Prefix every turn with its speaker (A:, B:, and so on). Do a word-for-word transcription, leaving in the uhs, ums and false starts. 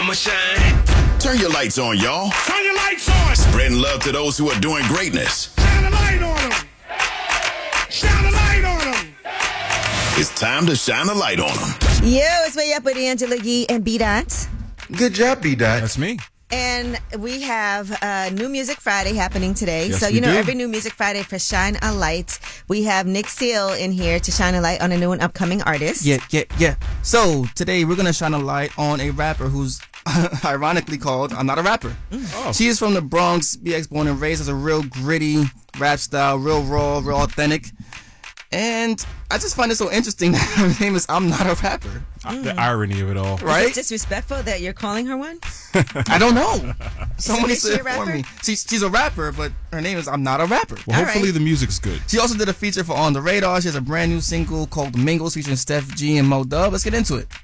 A: I'ma shine.
B: Turn your lights on, y'all.
A: Turn your lights on.
B: Spreading love to those who are doing greatness.
A: Shine a light on them. Shine a light on them.
B: It's time to shine a light on them.
C: Yo, it's Way Up with Angela Yee and B-Dot.
D: Good job, B-Dot.
E: That's me.
C: And we have uh, New Music Friday happening today.
E: Yes,
C: so,
E: we
C: you know,
E: do.
C: every New Music Friday for Shine a Light, we have Nick Seal in here to shine a light on a new and upcoming artist.
F: Yeah, yeah, yeah. So today we're going to shine a light on a rapper who's ironically called I'm Not a Rapper.
E: Oh.
F: She is from the Bronx, B X born and raised, has a real gritty rap style, real raw, real authentic. And I just find it so interesting that her name is I'm Not a Rapper.
E: Mm. The irony of it all.
F: Right?
C: Is it disrespectful that you're calling her one?
F: I don't know. Somebody
C: is she
F: said
C: a
F: it for
C: rapper?
F: me. She, she's a rapper, but her name is I'm Not a Rapper.
E: Well,
C: All
E: hopefully
C: right.
E: the music's good.
F: She also did a feature for On the Radar. She has a brand new single called Mingles featuring Steph G and Mo Dub. Let's get into it.